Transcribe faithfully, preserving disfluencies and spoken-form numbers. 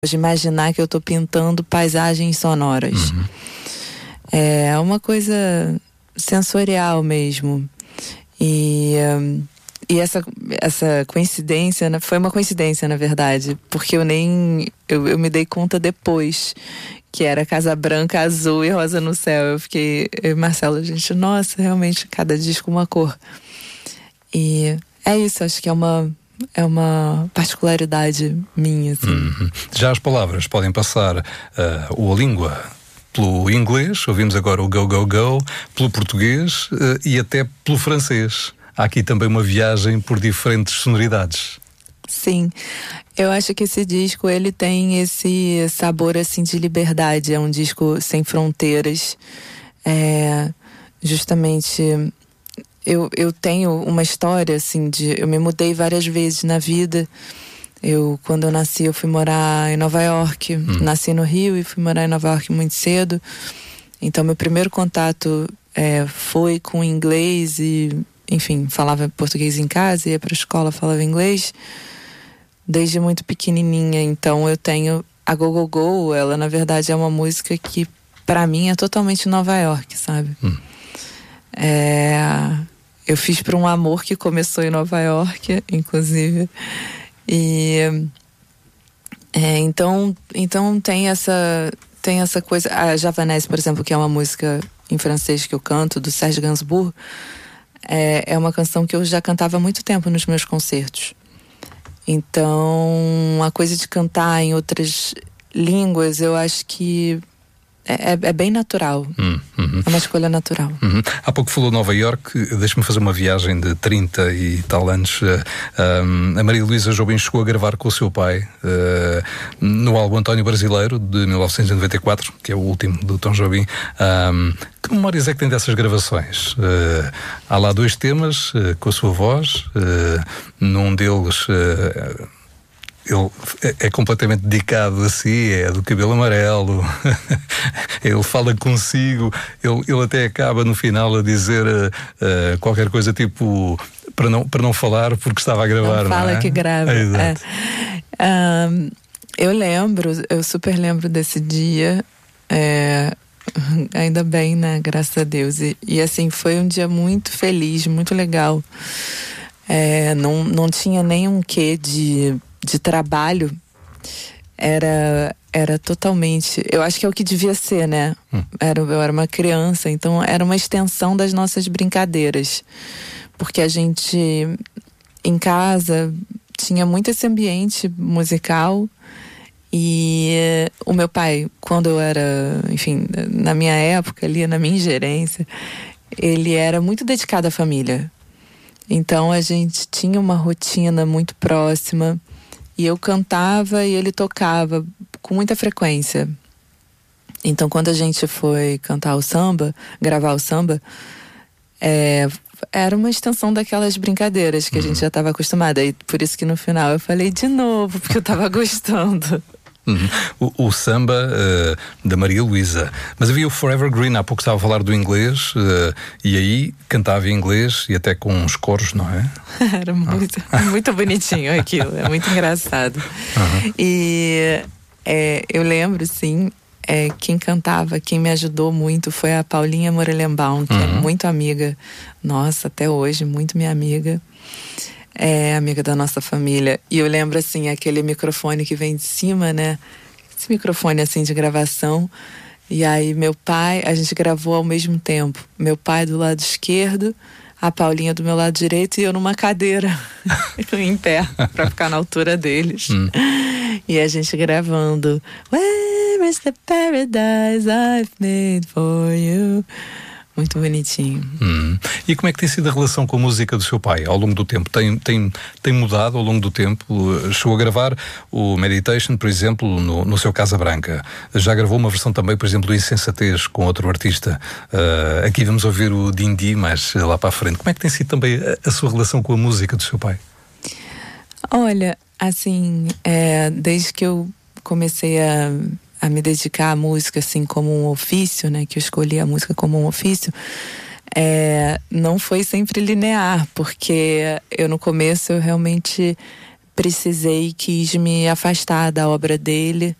de imaginar que eu tô pintando paisagens sonoras. Uhum. É uma coisa sensorial mesmo. E, um, e essa, essa coincidência, né, foi uma coincidência, na verdade, porque eu nem... Eu, eu me dei conta depois que era Casa Branca, azul e rosa no céu. Eu fiquei... Eu e Marcelo, a gente, nossa, realmente, cada disco uma cor. E é isso, acho que é uma... É uma particularidade minha, assim. Uhum. Já as palavras podem passar uh, ou a língua pelo inglês, ouvimos agora o Go, Go, Go, pelo português uh, e até pelo francês. Há aqui também uma viagem por diferentes sonoridades. Sim, eu acho que esse disco, ele tem esse sabor, assim, de liberdade. É um disco sem fronteiras. É, justamente... Eu, eu tenho uma história, assim, de... Eu me mudei várias vezes na vida. Eu, quando eu nasci, eu fui morar em Nova York. Hum. Nasci no Rio e fui morar em Nova York muito cedo. Então, meu primeiro contato é, foi com inglês e... Enfim, falava português em casa, ia pra escola, falava inglês. Desde muito pequenininha. Então, eu tenho... A Go, Go, Go, ela, na verdade, é uma música que, pra mim, é totalmente Nova York, sabe? Hum. É... Eu fiz para um amor que começou em Nova York, inclusive. E é, então, então tem essa tem essa coisa. A Javanese, por exemplo, que é uma música em francês que eu canto, do Serge Gainsbourg, é, é uma canção que eu já cantava há muito tempo nos meus concertos. Então, a coisa de cantar em outras línguas, eu acho que É, é bem natural. Hum, uhum. É uma escolha natural. Uhum. Há pouco falou Nova York. Deixa-me fazer uma viagem de trinta e tal anos. Uh, um, a Maria Luísa Jobim chegou a gravar com o seu pai uh, no álbum António Brasileiro de mil novecentos e noventa e quatro, que é o último do Tom Jobim. Um, que memórias é que tem dessas gravações? Uh, há lá dois temas uh, com a sua voz. Uh, num deles... Uh, ele é completamente dedicado a si, é do cabelo amarelo. Ele fala consigo, ele, ele até acaba no final a dizer uh, uh, qualquer coisa tipo para não, para não falar porque estava a gravar. Não fala, não é? Que grava. É, exato. É. Um, eu lembro, eu super lembro desse dia. É, ainda bem, né? Graças a Deus. E, e assim, foi um dia muito feliz, muito legal. É, não, não tinha nenhum quê de de trabalho. Era, era totalmente... Eu acho que é o que devia ser, né? Hum. Era, eu era uma criança, então era uma extensão das nossas brincadeiras. Porque a gente, em casa, tinha muito esse ambiente musical. E o meu pai, quando eu era... Enfim, na minha época, ali, na minha ingerência, ele era muito dedicado à família. Então, a gente tinha uma rotina muito próxima. E eu cantava e ele tocava com muita frequência. Então, quando a gente foi cantar o samba, gravar o samba, é, era uma extensão daquelas brincadeiras que a gente já estava acostumada. E por isso que no final eu falei de novo, porque eu estava gostando. Uhum. O, o samba uh, da Maria Luísa. Mas havia o Forever Green, há pouco estava a falar do inglês, uh, e aí cantava em inglês e até com uns coros, não é? Era muito, ah. muito bonitinho aquilo, é muito engraçado. Uhum. E é, eu lembro, sim, é, quem cantava, quem me ajudou muito foi a Paulinha Morelenbaum, que uhum. é muito amiga nossa até hoje, muito minha amiga. É amiga da nossa família. E eu lembro, assim, aquele microfone que vem de cima, né? Esse microfone, assim, de gravação. E aí meu pai, a gente gravou ao mesmo tempo. Meu pai do lado esquerdo, a Paulinha do meu lado direito e eu numa cadeira, em pé, pra ficar na altura deles. Hum. E a gente gravando Where is the paradise I've made for you? Muito bonitinho. Hum. E como é que tem sido a relação com a música do seu pai ao longo do tempo? Tem, tem, tem mudado ao longo do tempo? Chegou a gravar o Meditation, por exemplo, no, no seu Casa Branca. Já gravou uma versão também, por exemplo, do Insensatez com outro artista. Uh, aqui vamos ouvir o Dindi, mas lá para a frente. Como é que tem sido também a, a sua relação com a música do seu pai? Olha, assim, é, desde que eu comecei a... a me dedicar à música, assim, como um ofício, né? Que eu escolhi a música como um ofício. É, não foi sempre linear, porque eu no começo eu realmente precisei, quis me afastar da obra dele.